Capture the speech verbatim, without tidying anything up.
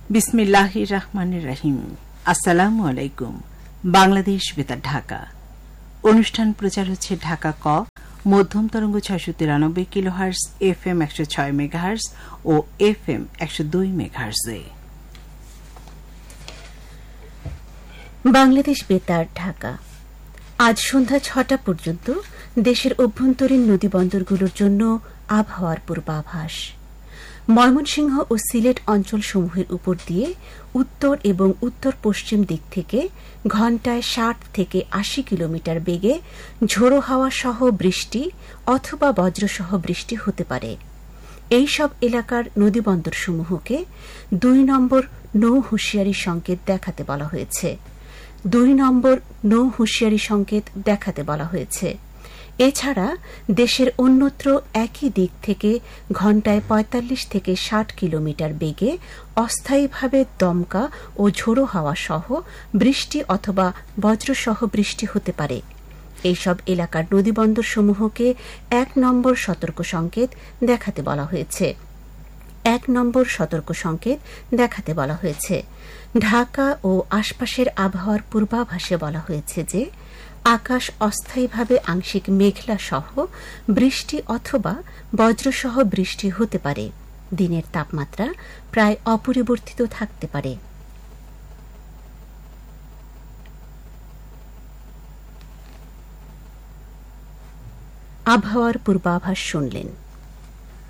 বিসমিল্লাহির রহমানির রহিম। আসসালামু আলাইকুম। বাংলাদেশ বেতার ঢাকা অনুষ্ঠান প্রচার হচ্ছে ঢাকা ক মধ্যম তরঙ্গ ছয়শো তিরানব্বই কিলোহার্স, এফ এম একশো ছয় মেগাহার্স ও এফ এম একশো দুই মেগাহার্সে। বাংলাদেশ বেতার ঢাকা আজ সন্ধ্যা ছটা পর্যন্ত দেশের অভ্যন্তরীণ নদীবন্দরগুলোর জন্য আবহাওয়ার পূর্বাভাস। ময়মনসিংহ ও সিলেট অঞ্চলসমূহের উপর দিয়ে উত্তর এবং উত্তর পশ্চিম দিক থেকে ঘণ্টায় ষাট থেকে আশি কিলোমিটার বেগে ঝোড়ো হাওয়া সহ বৃষ্টি অথবা বজ্রসহ বৃষ্টি হতে পারে। এই সব এলাকার নদীবন্দরসমূহকে দুই নম্বর নৌ হুঁশিয়ারি সংকেত দেখাতে বলা হয়েছে দুই নম্বর নৌ হুঁশিয়ারি সংকেত দেখাতে বলা হয়েছে এছাড়া দেশের অন্যত্র একই দিক থেকে ঘণ্টায় পঁয়তাল্লিশ থেকে ষাট কিলোমিটার বেগে অস্থায়ীভাবে দমকা ও ঝোড়ো হাওয়া সহ বৃষ্টি অথবা বজ্রসহ বৃষ্টি হতে পারে। এইসব এলাকার নদীবন্দরসমূহকে এক নম্বর সতর্ক সংকেত দেখাতে বলা হয়েছে এক নম্বর সতর্ক সংকেত দেখাতে বলা হয়েছে ঢাকা ও আশপাশের আবহাওয়ার পূর্বাভাসে বলা হয়েছে যে আকাশ অস্থায়ীভাবে আংশিক মেঘলা সহ বৃষ্টি অথবা বজ্রসহ বৃষ্টি হতে পারে। দিনের তাপমাত্রা প্রায় অপরিবর্তিত থাকতে পারে। আবহাওয়ার পূর্বাভাস শুনলেন।